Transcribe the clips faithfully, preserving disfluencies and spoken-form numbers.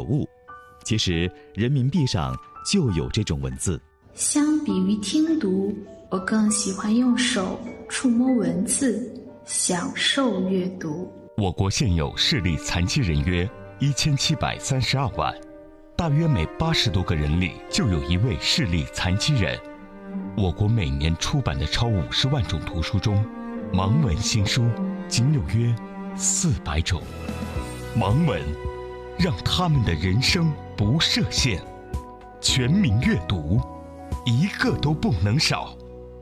物。其实人民币上就有这种文字。 相比于听读，我更喜欢用手触摸文字，享受阅读。 我国现有视力残疾人约一千七百三十二万，大约每八十多个人里就有一位视力残疾人。我国每年出版的超五十万种图书中，盲文新书仅有约四百种。盲文让他们的人生不设限，全民阅读，一个都不能少。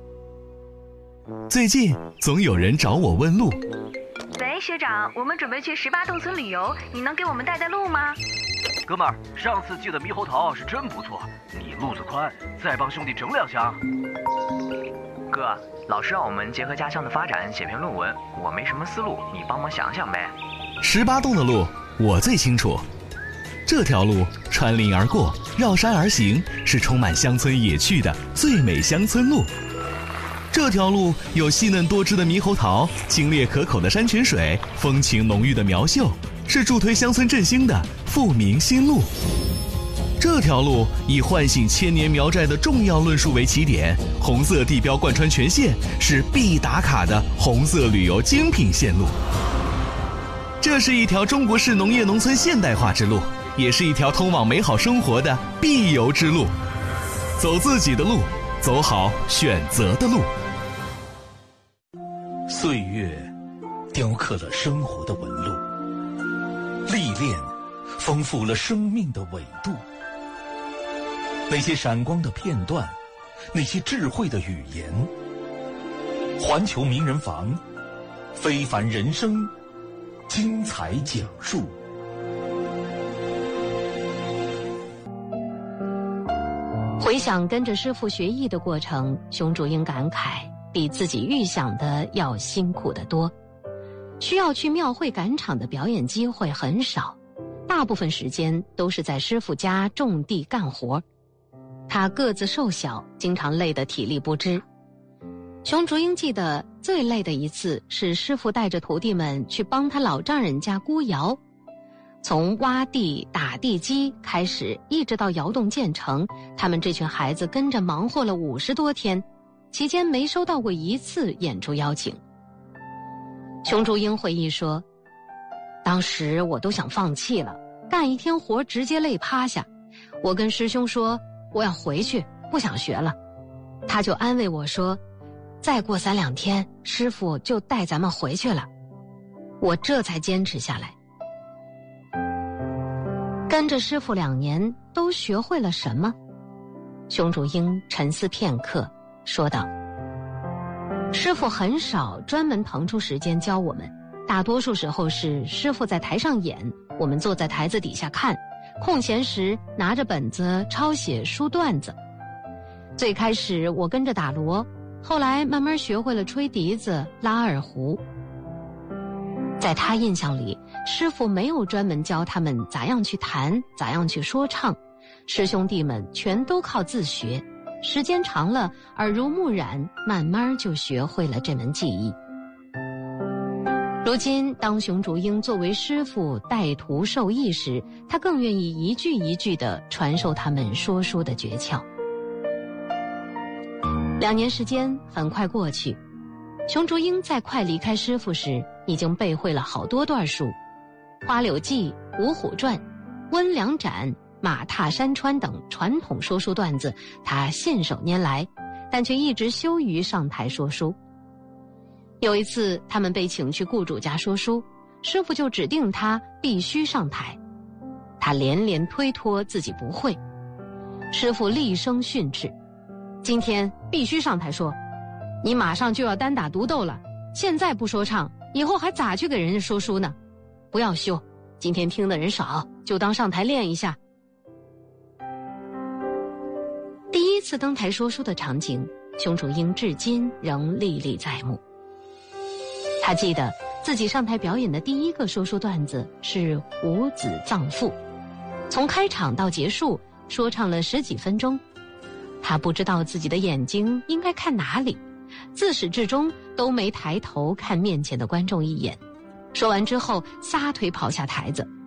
最近总有人找我问路。 喂，学长，我们准备去十八洞村旅游，你能给我们带带路吗？ 哥们儿，上次寄的猕猴桃是真不错，你路子宽，再帮兄弟整两箱。 哥，老师让我们结合家乡的发展写篇论文，我没什么思路，你帮忙想想呗。 十八洞的路我最清楚，这条路穿林而过，绕山而行，是充满乡村野趣的最美乡村路。这条路有细嫩多汁的猕猴桃，清冽可口的山泉水，风情浓郁的苗绣，是助推乡村振兴的富民新路。这条路以唤醒千年苗寨的重要论述为起点，红色地标贯穿全线，是必打卡的红色旅游精品线路。这是一条中国式农业农村现代化之路，也是一条通往美好生活的必游之路。走自己的路，走好选择的路。 岁月雕刻了生活的纹路，历练丰富了生命的纬度。那些闪光的片段，那些智慧的语言，环球名人房，非凡人生精彩讲述。 回想跟着师父学艺的过程，熊竹英感慨比自己预想的要辛苦得多。需要去庙会赶场的表演机会很少，大部分时间都是在师父家种地干活。他个子瘦小，经常累得体力不支。熊竹英记得最累的一次是师父带着徒弟们去帮他老丈人家估窑，从挖地打地基开始，一直到窑洞建成，他们这群孩子跟着忙活了五十多天，期间没收到过一次演出邀请。熊竹英回忆说，当时我都想放弃了，干一天活直接累趴下。我跟师兄说我要回去，不想学了。他就安慰我说，再过三两天师父就带咱们回去了。我这才坚持下来。跟着师父两年，都学会了什么？熊竹英沉思片刻，说道：师父很少专门腾出时间教我们，大多数时候是师父在台上演，我们坐在台子底下看，空闲时拿着本子抄写书段子。最开始我跟着打锣，后来慢慢学会了吹笛子、拉二胡。在他印象里，师父没有专门教他们咋样去弹，咋样去说唱，师兄弟们全都靠自学，时间长了，耳濡目染，慢慢就学会了这门技艺。如今当熊竹英作为师父带徒授艺时，他更愿意一句一句地传授他们说书的诀窍。两年时间很快过去，熊竹英在快离开师父时，已经背会了好多段书，花柳记、五虎传、温良斩、马踏山川等传统说书段子他信手拈来，但却一直羞于上台说书。有一次他们被请去雇主家说书，师父就指定他必须上台，他连连推脱自己不会。师父厉声训斥，今天必须上台说，你马上就要单打独斗了，现在不说唱，以后还咋去给人家说书呢？不要羞，今天听的人少，就当上台练一下。第一次登台说书的场景，熊竹英至今仍历历在目。他记得自己上台表演的第一个说书段子是五子葬父，从开场到结束说唱了十几分钟。他不知道自己的眼睛应该看哪里，自始至终都没抬头看面前的观众一眼。说完之后撒腿跑下台子，